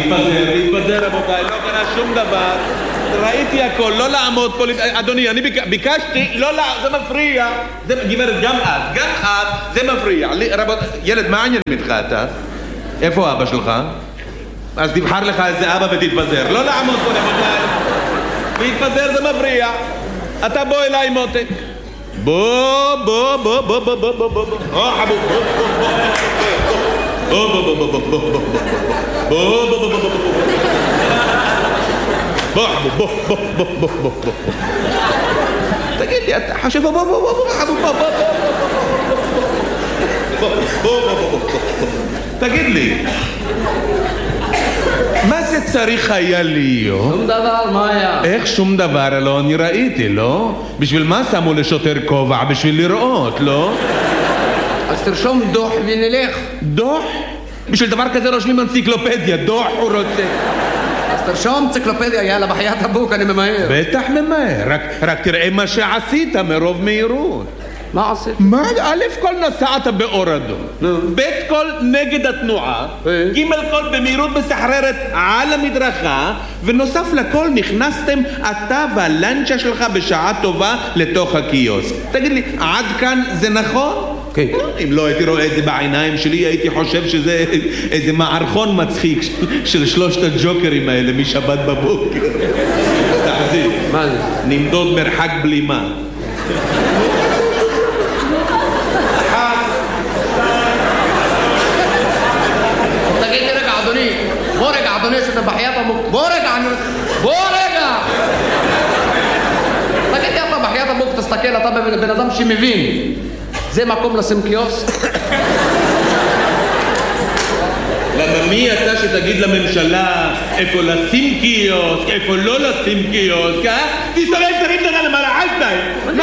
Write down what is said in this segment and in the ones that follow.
להתפזר רבותיי, לא קרה שום דבר. ראיתי הכל, לא לעמוד פה, אדוני, אני ביקשתי, לא, זה מפריע. גברת, גם את, זה מפריע. ילד, מה העניין איתך אתה? איפה אבא שלך? אז תבחר לך איזה אבא ותתפזר. לא לעמוד פה רבותיי. להתפזר זה מפריע. אתה בוא אליי מותק. בוא חבוב, בוא תגיד לי, אתה חושב תגיד לי, מה זה צריך היה להיות? שום דבר, מה היה? איך שום דבר? לא, אני ראיתי, לא? בשביל מה שמו לשוטר כובע? בשביל לראות, לא? אז תרשום דוח ונלך. דוח? בשביל דבר כזה רושמים אנציקלופדיה, דוח הוא רוצה. אז תרשום אנציקלופדיה, יאללה, בחיית הבוק, אני ממהר. בטח ממהר, רק תראה מה שעשית מרוב מהירות. מה עשית? מה? א' כל נסעת באור אדום, ב' כל נגד התנועה, ג' כל במהירות מסחררת על המדרכה, ונוסף לכל נכנסתם אתה והלנצ'ה שלך בשעה טובה לתוך הקיוסק. תגיד לי, עד כאן זה נכון? כן. אם לא הייתי רואה את זה בעיניים שלי הייתי חושב שזה איזה מערכון מצחיק של שלושת הג'וקרים האלה משבת בבוקר. תחזיק. מה זה? נמדוד מרחק בלימה. בוא רגע, אדוני, שאתה בחיית המוק. בוא רגע. תגיד לי, אתה בחיית המוק, תסתכל, אתה בן אדם שמבין. זה מקום לשים קיוסק? למה מי אתה שתגיד לממשלה איפה לשים קיוסק, איפה לא לשים קיוסק, אה? תסתכל, תרים לך למעלה, חזי. מה,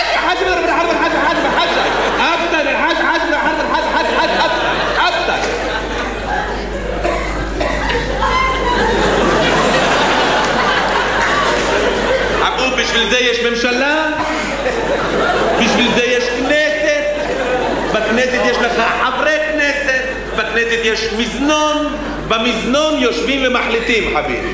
בשביל זה יש ממשלה, בשביל זה יש כנסת, בכנסת יש לך חברי כנסת, בכנסת יש מזנון, במזנון יושבים ומחליטים, חביבי.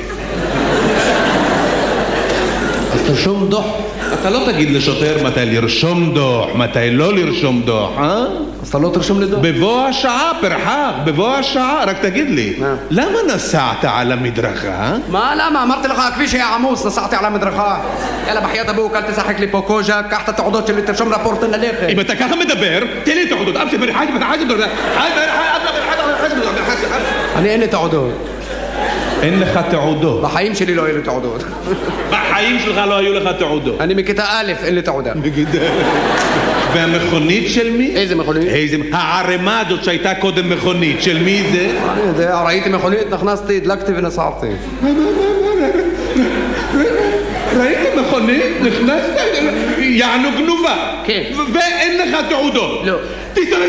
אז תרשום דוח. אתה לא תגיד לשוטר מתי לרשום דוח, מתי לא לרשום דוח, אה? אז אתה לא תרשום לי דוח. בבוא השעה, פרחק, בבוא השעה, רק תגיד לי, למה נסעת על המדרכה? מה, למה? אמרתי לך, הכביש היה עמוס, נסעתי על המדרכה. יאללה, בחיית הבוק, אל תשחק לי פה קוז'ה, קח את התעודות שלי, תרשום רפורט ללכת. אם אתה ככה מדבר, תן לי תעודות, אבשי פרחק, אני אין לי תעודות. אין לך תעודות. בחיים שלי לא היו לי תעודות. בחיים שלך לא היו לך תעודות. אני מכיתה א', אין לי תעודה. והמכונית של מי? איזה מכונית? הערימה הזאת שהייתה קודם מכונית, של מי זה? אני יודע, ראיתי מכונית, נכנסתי, הדלקתי ונסעתי. ראית מכונית, נכנסת, יענו גנובה. כן. ואין לך תעודות. לא. תסתובב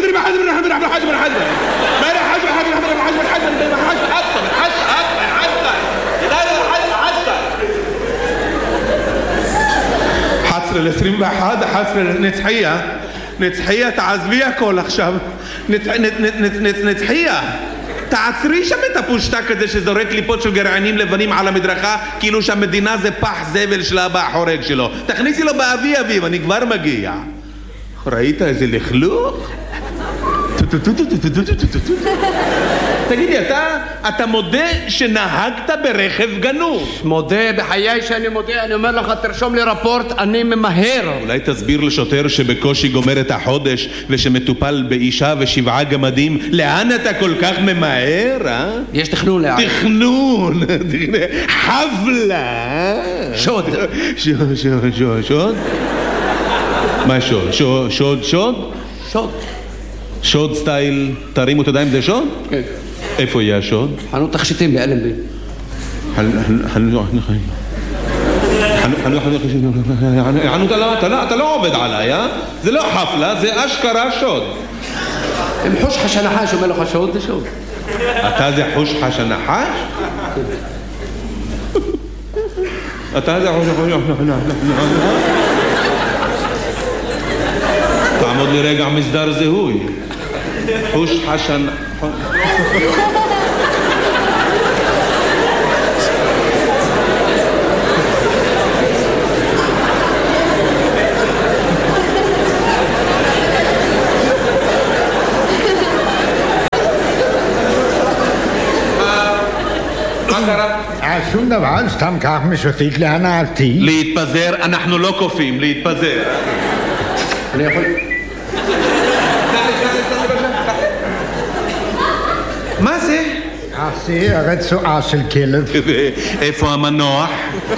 ל-21, 11 נצחיה, תעזבי הכל עכשיו. נצחיה, תעצרי שם את הפושטק הזה שזורק ליפות של גרעינים לבנים על המדרכה כאילו שהמדינה זה פח זבל של אבא החורג שלו. תכניסי לו באביב, אני כבר מגיע. ראית איזה לכלוך? תגידי, אתה מודה שנהגת ברכב גנוב? מודה, בחיי שאני מודה, אני אומר לך, תרשום לי רפורט, אני ממהר. אולי תסביר לשוטר שבקושי גומר את החודש ושמטופל באישה ו7 גמדים, לאן אתה כל כך ממהר, אה? יש תכנון לאן. תכנון, חבלה. שוד. שוד? מה שוד? שוד? שוד. שוד סטייל, תרימו את הידיים, זה שוד? כן. איפה יהיה השוד? חנות תכשיטים באלנבי. אתה לא עובד עליי, אה? זה לא חפלה, זה אשכרה שוד. אם חוש חשנחש אומר לך שוד, זה שוד. אתה זה חוש חשנחש? אתה זה חוש חשנחש? תעמוד לי רגע מסדר זיהוי. חוש חשן... קרה? שום דבר, סתם כך משוטט להנאתי. להתפזר, אנחנו לא כופים, להתפזר. אני יכול... מה זה? זה הרצועה של כלב. איפה המנוח?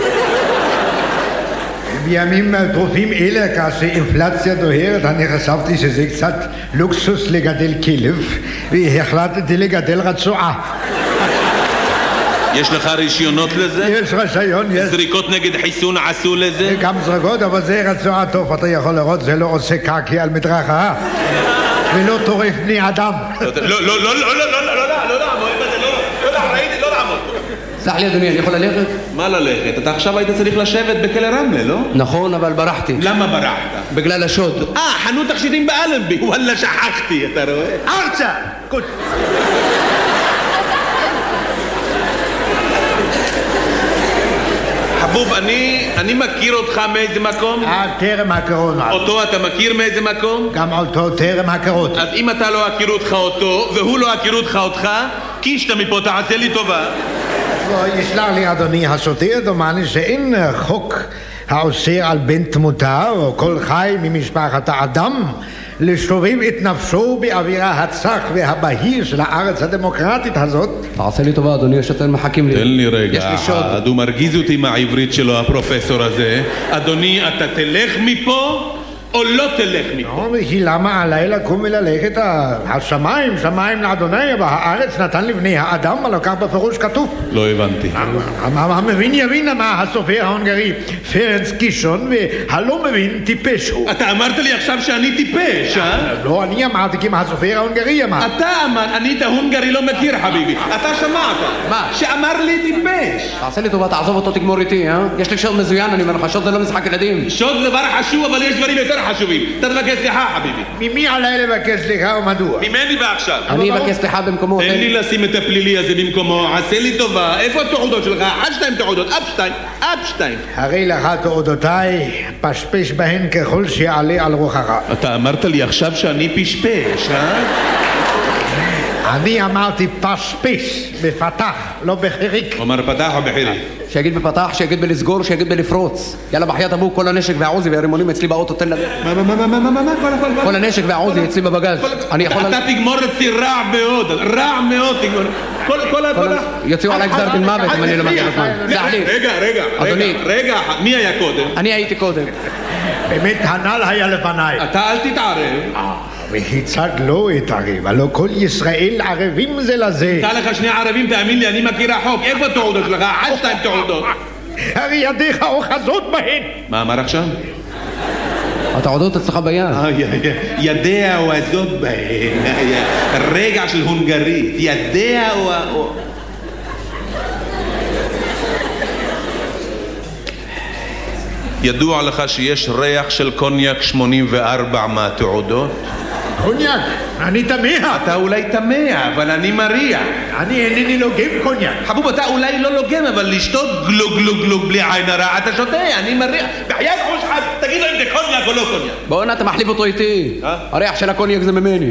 בימים טרופים אלה, כאשר אינפלציה דוהרת, אני חשבתי שזה קצת לוקסוס לגדל כלב, והחלטתי לגדל רצועה. יש לך רישיונות לזה? יש רישיון, יש. זריקות נגד חיסון עשו לזה? גם זריקות, אבל זה רצועה טוב, אתה יכול לראות, זה לא עושה קקי על מדרכה, ולא טורף בני אדם. לא לעמוד. סלח לי אדוני, אני יכול ללכת? מה ללכת? אתה עכשיו היית צריך לשבת בכלא רמלה, לא? נכון, אבל ברחתי. למה ברחת? בגלל השוד. חנות תכשיטים באלנבי, וואלה שכחתי, אתה רואה? ארצה! קוט. חבוב, אני מכיר אותך מאיזה מקום? טרם הכרות. אותו אתה מכיר מאיזה מקום? גם אותו טרם הכרות. אז אם אתה לא הכיר אותך אותו, והוא לא הכיר אותך אותך, קישת מפה, תעשה לי טובה. יסלח לי אדוני השוטר, דומני שאין חוק האוסר על בן תמותה או כל חי ממשפחת האדם לשובב את נפשו באווירה הצח והבהיר של הארץ הדמוקרטית הזאת. תעשה לי טובה אדוני, השוטר מחכים לי. תן לי רגע, יש לי שוד. הוא מרגיז אותי עם העברית שלו, הפרופסור הזה. אדוני, אתה תלך מפה או לא תלך מפה? לא, וכי למה עליי לקום וללכת? השמיים, שמיים לאדוני, והארץ נתן לבני האדם, הלא כך בפירוש כתוב. לא הבנתי. המבין יבין מה הסופר ההונגרי פרנץ קישון, והלא מבין טיפש הוא. אתה אמרת לי עכשיו שאני טיפש, אה? לא, אני אמרתי כי מה הסופר ההונגרי אמר. אתה אמר, אני את ההונגרי לא מכיר חביבי. אתה שמעת. מה? שאמר לי טיפש. תעשה לי טובה, תעזוב אותו, תגמור איתי, אה? יש לי שוד מזוין, אני אומר לך, שוד זה לא משחק ילדים. שוד זה דבר חשוב, אבל יש דברים יותר חשובים. אתה תבקש סליחה, חביבי. ממי עליי לבקש סליחה ומדוע? ממני ועכשיו. אני אבקש סליחה במקומו. תן לי לשים את הפלילי הזה במקומו, עשה לי טובה. איפה התעודות שלך? עד 2 תעודות, עד 2. הרי לך תעודותיי, פשפש בהן ככל שיעלה על רוחך. אתה אמרת לי עכשיו שאני פשפש, אה? אני אמרתי פשפש, בפתח, לא בחיריק. הוא אמר פתח או בחיריק? שיגיד בפתח, שיגיד בלסגור, שיגיד בלפרוץ. יאללה בחייאת אבו, כל הנשק והעוזי והרימונים אצלי באוטו, תן לזה. מה? כל הנשק והעוזי אצלי בבגז. אתה תגמור אצלי רע מאוד תגמור. כל הפתח. יוציאו עליי גזר דין מוות אם אני לא מגיע בזמן. סלח לי. רגע, מי היה קודם? אני הייתי קודם. באמת הנ"ל היה לפניי. אתה אל תתערב. וכיצד לא אתערב? הלא כל ישראל ערבים זה לזה. תמצא לך 2 ערבים, תאמין לי, אני מכיר החוק. איפה התעודות שלך? עד 2 תעודות. הרי ידיך אוחזות בהן. מה אמר עכשיו? התעודות אצלך ביד. ידיה אוחזות בהן. רגע של הונגרית. ידיה או... ידוע לך שיש ריח של קוניאק 84 מהתעודות? קוניאק? אני תמה. אתה אולי תמה, אבל אני מריח. אני אינני לוגם קוניאק. חבוב, אתה אולי לא לוגם, אבל לשתות גלוג בלי עין הרע, אתה שותה, אני מריח. בחיית ראש אחד, תגיד לו אם זה קוניאק או לא קוניאק. בוא אתה מחליף אותו איתי. הריח של הקוניאק זה ממני.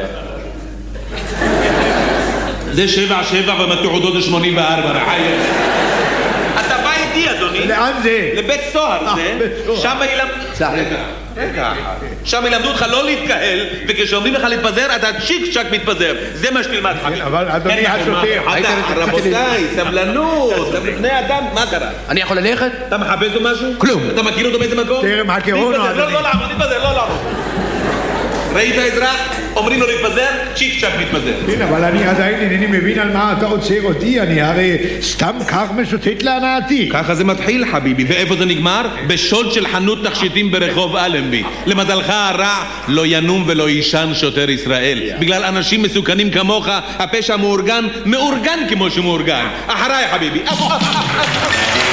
זה 7 ומהתעודות זה 84, רחי. אתה בא איתי, אדוני. לאן זה? לבית סוהר זה. שם ילמדו... שם ילמדו אותך לא להתקהל, וכשאומרים לך להתפזר, אתה צ'יק צ'ק מתפזר. זה מה שתלמד חביב. אבל אדוני השוטר... רבותיי, סבלנות, בני אדם, מה קרה? אני יכול ללכת? אתה מחפש לו משהו? כלום. אתה מכיר אותו באיזה מקום? טרם הכירונו, אדוני. לא לעמוד, להתפזר, לא לעמוד. ראית אזרח? אומרים לו להתפזר, צ'יק צ'ק מתפזר. כן, אבל אני עדיין אינני מבין על מה אתה עוצר אותי, אני הרי סתם כך משוטט להנאתי. ככה זה מתחיל חביבי, ואיפה זה נגמר? בשוד של חנות תכשיטים ברחוב אלנבי. למזלך הרע, לא ינום ולא יישן שוטר ישראל. בגלל אנשים מסוכנים כמוך, הפשע מאורגן כמו שמאורגן. אחריי חביבי.